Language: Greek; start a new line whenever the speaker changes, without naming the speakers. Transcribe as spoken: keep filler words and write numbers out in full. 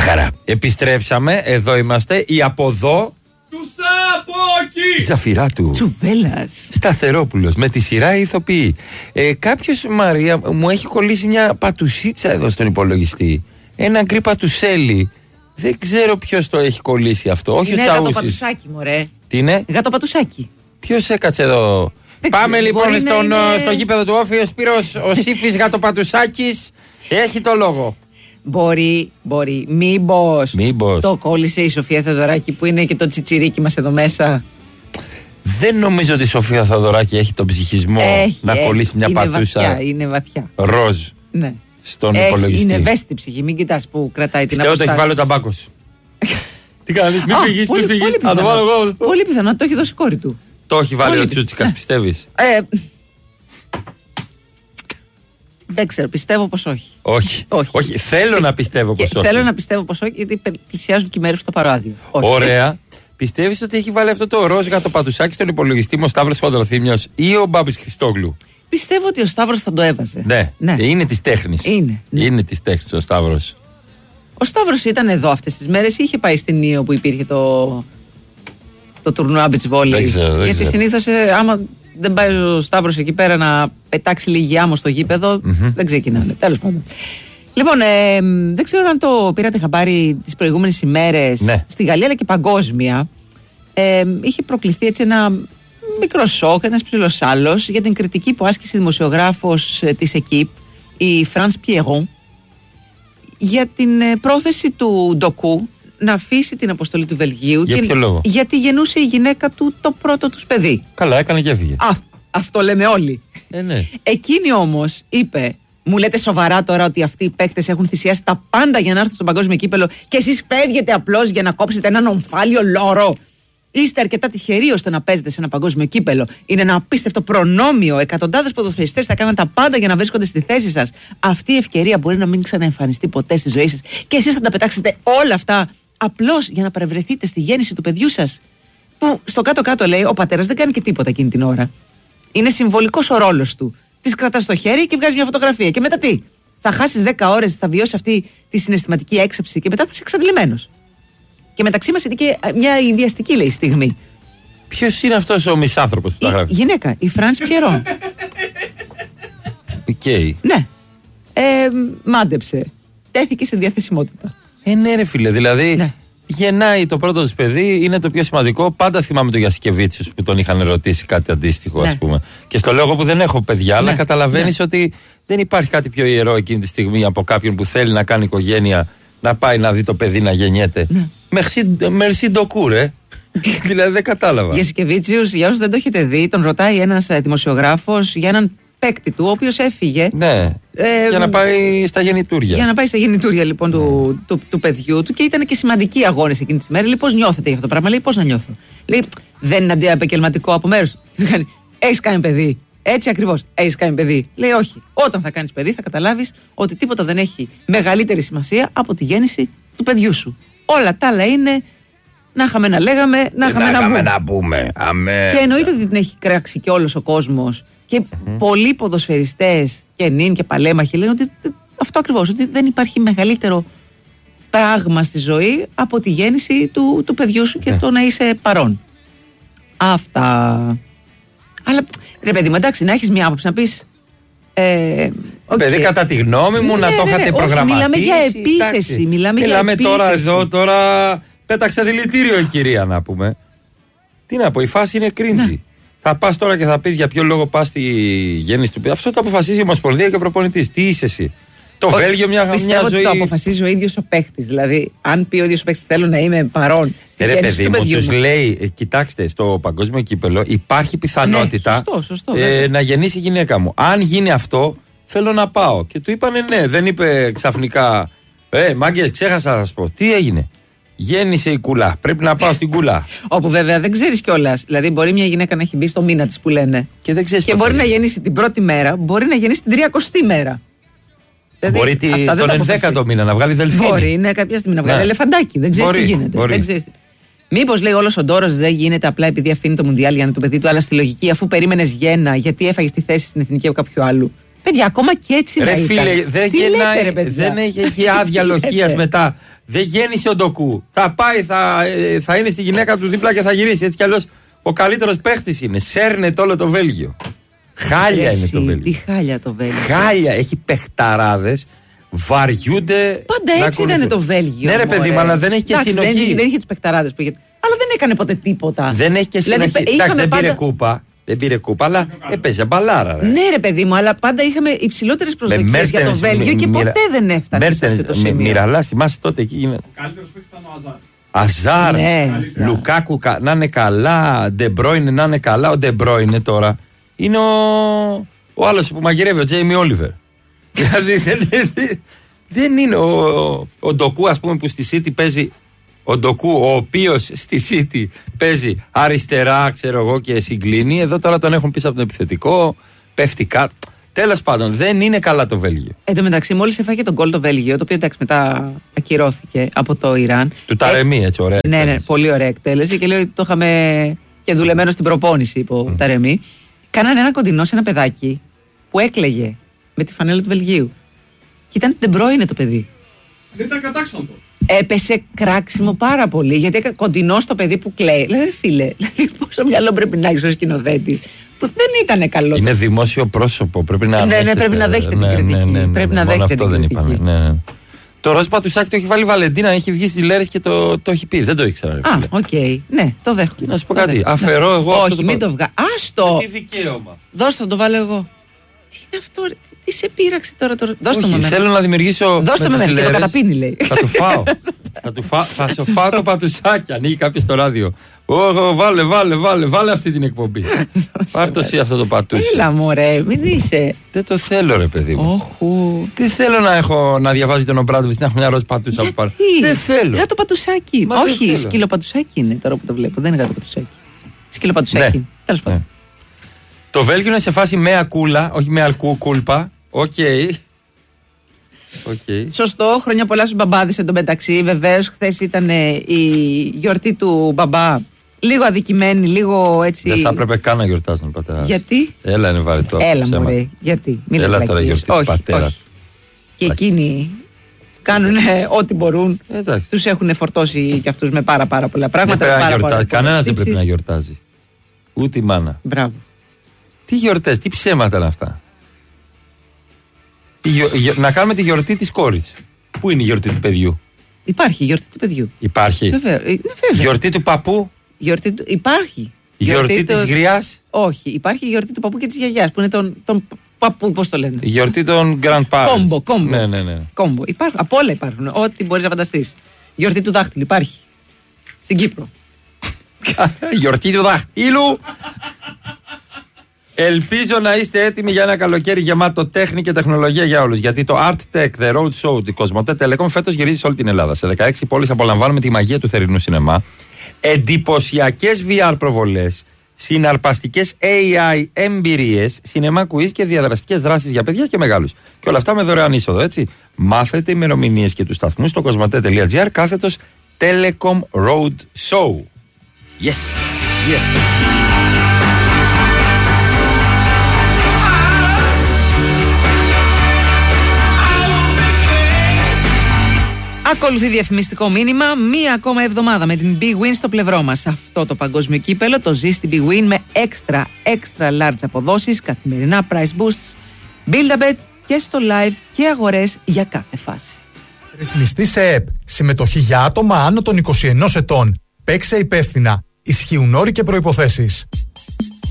χαρά. Επιστρέψαμε, εδώ είμαστε. Η από εδώ.
Του Σαπόκη!
Ζαφυράτου.
Τσουβέλλας.
Σταθερόπουλος. Με τη σειρά ηθοποιεί. Ε, Κάποιος, Μαρία, μου έχει κολλήσει μια πατουσίτσα εδώ στον υπολογιστή. Ένα γκρι πατουσέλι. Δεν ξέρω ποιος το έχει κολλήσει αυτό. Όχι
είναι
ο Τσαούσης.
γατοπατουσάκι, μωρέ.
Τι είναι?
Γατοπατουσάκι.
Ποιος έκατσε εδώ?
Δεν
Πάμε
ξέρω,
λοιπόν στον,
είναι...
στο γήπεδο του Όφη. Ο Σπύρος, ο Σύφης Γατοπατουσάκης έχει το λόγο.
Μπορεί, μπορεί. Μήπως,
Μήπως
το κόλλησε η Σοφία Θεοδωράκη που είναι και το τσιτσιρίκι μας εδώ μέσα.
Δεν νομίζω ότι η Σοφία Θεοδωράκη έχει τον ψυχισμό
έχει,
να
έχει.
κολλήσει μια
είναι
πατούσα.
Βαθιά, είναι βαθιά.
Ροζ.
Ναι.
Στον
έχει,
υπολογιστή.
Είναι ευαίσθητη ψυχή. Μην κοιτάς που κρατάει την
Πιστεύω ότι έχει
αποστάση.
βάλει ο ταμπάκος. Τι κάνεις, μην
Α,
φύγεις,
πολύ-
μην φύγεις.
πολύ
Θα το βάλω
πιθανό.
εγώ.
Πολύ πιθανό, το έχει δώσει η κόρη του.
Το έχει βάλει
Πολύ
ο
πιθανό.
Τσούτσικας, πιστεύεις?
Ε, δεν ξέρω, πιστεύω πως όχι.
Όχι.
Όχι.
Όχι. Θέλω να πιστεύω
Και
πως όχι.
Θέλω να πιστεύω πως όχι, γιατί πλησιάζουν και οι μέρες στο παράδειο. Όχι.
Ωραία. Πιστεύεις ότι έχει βάλει αυτό το ροζ γατοπατουσάκι στον υπολογιστή μου ο Σταύρος Παντροθύμιος ή ο Μπάμπης Χριστόγλου?
Πιστεύω ότι ο Σταύρος θα το έβαζε.
Ναι.
Ναι.
Είναι της τέχνης.
Είναι, ναι.
Είναι της τέχνης ο Σταύρος.
Ο Σταύρος ήταν εδώ αυτές τις μέρες ή είχε πάει στην Νίο που υπήρχε το, το τουρνουά beach volley?
Δεν ξέρω, δεν
Γιατί
ξέρω.
συνήθως ε, άμα δεν πάει ο Σταύρος εκεί πέρα να πετάξει λίγη άμμο στο γήπεδο,
Mm-hmm.
δεν ξεκινάνε. Τέλος πάντων. Λοιπόν, ε, δεν ξέρω αν το πήρατε χαμπάρι τις προηγούμενες ημέρες.
Ναι.
Στη Γαλλία αλλά και παγκόσμια ε, είχε προκληθεί έτσι ένα μικρό σοκ, ένας ψηλός άλλος για την κριτική που άσκησε η δημοσιογράφος ε, της ΕΚΙΠ, η Φρανς Πιερόν, για την ε, πρόθεση του Ντοκού να αφήσει την αποστολή του Βελγίου.
Για
και,
ποιο λόγο?
Γιατί γεννούσε η γυναίκα του το πρώτο τους παιδί.
Καλά, έκανε και έφυγε.
Α, αυτό λέμε όλοι.
Ε, ναι.
Εκείνη όμως είπε, μου λέτε σοβαρά τώρα ότι αυτοί οι παίκτες έχουν θυσιάσει τα πάντα για να έρθουν στο παγκόσμιο κύπελο και εσείς φεύγετε απλώς για να κόψετε έναν ομφάλιο λόρο? Είστε αρκετά τυχεροί ώστε να παίζετε σε ένα παγκόσμιο κύπελο. Είναι ένα απίστευτο προνόμιο. Εκατοντάδες ποδοσφαιριστές θα κάνουν τα πάντα για να βρίσκονται στη θέση σας. Αυτή η ευκαιρία μπορεί να μην ξαναεμφανιστεί ποτέ στη ζωή σας. Και εσείς θα τα πετάξετε όλα αυτά απλώς για να παρευρεθείτε στη γέννηση του παιδιού σας. Που στο κάτω-κάτω λέει ο πατέρας δεν κάνει και τίποτα εκείνη την ώρα. Είναι συμβολικός ο ρόλος του. Της κρατάς στο χέρι και βγάζει μια φωτογραφία. Και μετά τι? Θα χάσεις δέκα ώρες, θα βιώσεις αυτή τη συναισθηματική έξαψη και μετά θα είσαι εξαντλημένος. Και μεταξύ μας είναι και μια ιδιαστική, λέει, στιγμή.
Ποιος είναι αυτός ο μισάνθρωπος που τα
Η
γράφει?
γυναίκα, η Φρανς Πιερόν.
Οκ.
Ναι. Ε, μάντεψε. Τέθηκε σε διαθεσιμότητα.
Ε, ναι, ρε φίλε, δηλαδή
Ναι.
γεννάει το πρώτο της παιδί, είναι το πιο σημαντικό. Πάντα θυμάμαι τον Γιασκεβίτσιος που τον είχαν ρωτήσει κάτι αντίστοιχο,
Ναι.
ας πούμε. Και στο λέω εγώ που δεν έχω παιδιά, αλλά
Ναι.
καταλαβαίνεις
Ναι.
ότι δεν υπάρχει κάτι πιο ιερό εκείνη τη στιγμή από κάποιον που θέλει να κάνει οικογένεια, να πάει να δει το παιδί να γεννιέται.
Ναι.
Μερσί ντοκού, ρε. Δηλαδή δεν κατάλαβα.
Γιασκεβίτσιους, για όσους δεν το έχετε δει, τον ρωτάει ένας ε, δημοσιογράφος για έναν παίκτη του, ο οποίος έφυγε.
Ναι.
Ε,
για να πάει στα γεννητούρια.
Για να πάει στα γεννητούρια λοιπόν του, του, του παιδιού του και ήταν και σημαντικοί αγώνες εκείνη τη μέρα. Λέει, πώς νιώθετε για αυτό το πράγμα? Λέει, πώς να νιώθω? Λέει, δεν είναι αντιεπαγγελματικό από μέρους του? Έχεις κάνει παιδί? Έτσι ακριβώς. Έχεις κάνει παιδί? Λέει, όχι. Όταν θα κάνεις παιδί θα καταλάβεις ότι τίποτα δεν έχει μεγαλύτερη σημασία από τη γέννηση του παιδιού σου. Όλα τα άλλα είναι να είχαμε να λέγαμε, να είχαμε να πούμε.
να πούμε. Αμέ.
Και εννοείται ότι την έχει κράξει και όλος ο κόσμος. Και mm-hmm. πολλοί ποδοσφαιριστές και νυν και παλέμαχοι λένε ότι αυτό ακριβώς, ότι δεν υπάρχει μεγαλύτερο πράγμα στη ζωή από τη γέννηση του, του παιδιού σου και yeah. το να είσαι παρόν. Αυτά. Αλλά ρε παιδί μου, εντάξει, να έχεις μια άποψη να πεις. Ε, okay.
Παιδί, κατά τη γνώμη μου,
ναι,
να το
ναι,
είχατε
ναι,
προγραμματίσει.
Μιλάμε για επίθεση.
Εντάξει.
Μιλάμε,
μιλάμε
για
τώρα
επίθεση.
εδώ, τώρα πέταξε δηλητήριο η κυρία, να πούμε. Τι να πω, η φάση είναι κρίντζι. Ναι. Θα πας τώρα και θα πεις για ποιο λόγο πας στη γέννηση του παιδιού. Αυτό το αποφασίζει η Ομοσπονδία και ο προπονητής. Τι είσαι εσύ? Το ο, Βέλγιο μια,
πιστεύω
μια ζωή.
Ότι το αποφασίζει ο ίδιος ο παίχτης. Δηλαδή, αν πει ο ίδιος ο παίχτης θέλω να είμαι παρόν στη
Ρε
γέννηση
παιδί
του
μου,
παιδιού
τους
μου.
λέει, ε, κοιτάξτε, στο παγκόσμιο κύπελο υπάρχει πιθανότητα
ναι, σωστό, σωστό,
ε, να γεννήσει η γυναίκα μου. Αν γίνει αυτό, θέλω να πάω. Και του είπανε ναι, δεν είπε ξαφνικά. Ε, μάγκες, ξέχασα να σας πω. Τι έγινε? Γέννησε η κουλά. Πρέπει να πάω στην κουλά.
Όπου βέβαια δεν ξέρεις κιόλας. Δηλαδή, μπορεί μια γυναίκα να έχει μπει στο μήνα της που λένε.
Και δεν ξέρεις
και μπορεί να γεννήσει την πρώτη μέρα, μπορεί να γεννήσει την τριακοστή μέρα.
Μπορεί
δηλαδή,
τη, τον ενδέκατο μήνα να βγάλει δελφίνι.
Μπορεί ναι, κάποια στιγμή να βγάλει
ναι.
ελεφαντάκι. Δεν ξέρεις
μπορεί,
τι γίνεται.
Μπορεί.
Δεν ξέρεις. Μήπως λέει όλος ο ντόρος δεν γίνεται απλά επειδή αφήνει το Μουντιάλ για να το παιδί του, αλλά στη λογική αφού περίμενες γέννα, γιατί έφαγες τη θέση στην εθνική από κάποιου άλλου. Παιδιά, ακόμα και έτσι
Ρε
να
φίλε,
ήταν.
δεν,
Τι
γεννάει,
λέτε, ρε, παιδιά?
δεν έχει εκεί άδεια
Τι
λοχείας
λέτε?
μετά. Δεν γέννησε ο Ντοκού. Θα πάει, θα, ε, θα είναι στη γυναίκα του δίπλα και θα γυρίσει. Έτσι κι αλλιώς ο καλύτερος παίχτης είναι. Σέρνεται όλο το Βέλγιο. Χάλια
Ρε
είναι
εσύ,
το Βέλγιο.
Τι χάλια το Βέλγιο.
Χάλια, έχει παιχταράδες. Βαριούνται.
Πάντα
να
έτσι
ακολουθούν.
ήταν το Βέλγιο.
Ναι, ρε παιδί,
μωρέ.
αλλά δεν έχει και
Εντάξει,
συνοχή.
Δεν, δεν είχε του παιχταράδες που είχε. Αλλά δεν έκανε ποτέ τίποτα.
Δεν έχει και
Δηλαδή,
συνοχή.
πε-
Εντάξει,
είχαμε
δεν πήρε
πάντα-
κούπα. Δεν πήρε κούπα, αλλά έπαιζε μπαλάρα. Ρε.
Ναι, ρε παιδί μου, αλλά πάντα είχαμε υψηλότερες προσδοκίες για το
Μέρτενς,
Βέλγιο και
μι-
ποτέ
μοιρα-
δεν έφτανε σε
Μέρτενς,
αυτό το
μι-
σημείο.
Μοιραλάς, θυμάσαι τότε εκεί γίνεται.
Ο καλύτερος παίκτης ήταν ο Αζάρ.
Αζάρ,
Ναι,
Λουκάκου κα- να είναι καλά, Ντεμπρόινε να είναι καλά. Ο Ντεμπρόινε τώρα είναι ο, ο άλλος που μαγειρεύει, ο Τζέιμι Όλιβερ. Δηλαδή δεν, δεν- δεν είναι ο, ο, ο Ντοκού, ας πούμε, που στη City παίζει. Ο Ντοκού, ο οποίος στη City παίζει αριστερά, ξέρω εγώ, και συγκλίνει. Εδώ τώρα τον έχουν πίσω από τον επιθετικό, πέφτει κάτω. Τέλος πάντων, δεν είναι καλά το Βέλγιο.
Εν τω μεταξύ, μόλις έφαγε τον γκολ το Βέλγιο, το οποίο εντάξει μετά ακυρώθηκε από το Ιράν.
Του Ταρεμί, έτσι, ωραία.
Ναι, ναι,
εκτέλεση.
πολύ ωραία εκτέλεση και λέω ότι το είχαμε και δουλεμένο στην προπόνηση υπό mm. Ταρεμί. Κάνανε ένα κοντινό σε ένα παιδάκι που έκλαιγε με τη φανέλα του Βελγίου. Και ήταν Ντεμπρόινε το παιδί.
Δεν ήταν κατάξανθο.
Έπεσε κράξιμο πάρα πολύ γιατί έκανε κοντινό στο παιδί που κλαίει. Λέει ρε φίλε, δηλαδή, πόσο μυαλό πρέπει να έχει ω σκηνοθέτη. Που δεν ήταν καλό.
Είναι δημόσιο πρόσωπο. Πρέπει να.
Ναι, ναι,
ανέχεται.
πρέπει να δέχεται την κριτική. Πρέπει να
Μόνο
δέχεται
αυτό
την
δεν
κριτική.
είπαμε. Ναι, ναι. Το ροζ πατουσάκι το έχει βάλει η Βαλεντίνα, έχει βγει στις λέρες και το, το έχει πει. Δεν το ήξερα. Ρε,
Α,
φίλε.
οκ. Ναι, το δέχομαι.
Και να σου πω
Το
κάτι.
δέχομαι.
Αφαιρώ εγώ αυτό
Όχι,
το
μην
πα-
το βγάλω. Άστο!
Τι δικαίωμα.
Δώστε, θα το βάλω εγώ. Τι είναι αυτό, ρε, τι, τι σε πείραξε τώρα. τώρα. Δώστε
Όχι,
μου εμένα.
θέλω να δημιουργήσω.
Δώστε
με
με
τις
εμένα και το
λέρες.
καταπίνει, λέει.
Θα το φάω. θα, του φά... θα σου φάω το πατουσάκι. Ανοίγει κάποιο στο ράδιο. Ω, βάλε, βάλε, βάλε, βάλε αυτή την εκπομπή. Πάρ' το εσύ αυτό το πατούσι.
Έλα, μωρέ, μην είσαι.
Δεν το θέλω, ρε παιδί μου.
Όχου.
Τι θέλω να έχω να διαβάζει τον Ομπράντοβιτ, να έχω μια ροζ πατούσα από πάνω.
Γιατί?
Δεν θέλω.
Για το πατουσάκι.
Μα δεν
Όχι,
θέλω.
σκυλοπατουσάκι είναι τώρα που το βλέπω. Δεν είναι γάτο πατουσάκι. Σκυλοπατουσάκι.
Ναι.
Τέλος πάντων.
Ναι. Το Βέλγιο είναι σε φάση μέα κούλα, όχι με αλκού κούλπα. Οκ. Οκ.
Σωστό, χρόνια πολλά στους μπαμπάδες εν τω μεταξύ. Βεβαίως, χθες ήταν ε, η γιορτή του μπαμπά. Λίγο αδικημένη, λίγο έτσι.
Δεν θα έπρεπε καν να γιορτάζουν πατέρα.
Γιατί?
Έλα, είναι βαρετό.
Έλα,
ψέμα.
μωρέ. Γιατί? Μην
Έλα
λες
τώρα,
βλακίες.
γιορτή του
Όχι,
πατέρα.
όχι. Και εκείνοι κάνουν ό,τι μπορούν.
Εντάξει.
Τους έχουν φορτώσει κι αυτούς με πάρα πάρα πολλά
Δεν
πράγματα.
πρέπει να
πάρα
γιορτάζει.
πολλές
Κανένα δεν πρέπει
τύψεις.
να γιορτάζει. Ούτε η μάνα.
Μπράβο.
Τι γιορτές, τι ψέματα είναι αυτά. Η γιο- η γιο- Να κάνουμε τη γιορτή της κόρης. Πού είναι η γιορτή του παιδιού?
Υπάρχει η γιορτή του παιδιού.
Υπάρχει.
Βέβαια. ε, ναι, βέβαια.
Γιορτή του παππού.
Γιορτή του... Υπάρχει.
Η γιορτή της
του-
γριάς.
Όχι, υπάρχει η γιορτή του παππού και της γιαγιάς που είναι τον, τον παππού, πώς το λένε.
Η γιορτή των grandparents.
Κόμπο, κόμπο.
Ναι, ναι, ναι.
Κόμπο. Υπάρχουν, από όλα υπάρχουν. Ό,τι μπορείς να φανταστείς. Γιορτή του δάχτυλου υπάρχει. Στην Κύπρο.
Γιορτή του δαχτύλου. Ελπίζω να είστε έτοιμοι για ένα καλοκαίρι γεμάτο τέχνη και τεχνολογία για όλους. Γιατί το Art Tech The Road Show του Κοσμοτέ Telecom φέτος γυρίζει σε όλη την Ελλάδα. Σε δεκαέξι πόλεις απολαμβάνουμε τη μαγεία του θερινού σινεμά. Εντυπωσιακές βι αρ προβολές. Συναρπαστικές έι άι εμπειρίες. Σινεμά quiz και διαδραστικές δράσεις για παιδιά και μεγάλους. Και όλα αυτά με δωρεάν είσοδο, έτσι. Μάθετε ημερομηνίες και τους σταθμούς στο κοσμοτέ.gr κάθετος Telecom Road Show. Yes. Yes.
Ακολουθεί διαφημιστικό μήνυμα. Μία ακόμα εβδομάδα με την Big Win στο πλευρό μας. Αυτό το παγκόσμιο κύπελο το ζει στην Big Win με έξτρα, έξτρα large αποδόσεις, καθημερινά price boosts, build a bet και στο live και αγορές για κάθε φάση.
Ρυθμιστή σε ΕΠ. Συμμετοχή για άτομα άνω των είκοσι ενός ετών. Παίξε υπεύθυνα. Ισχύουν όροι και προϋποθέσεις.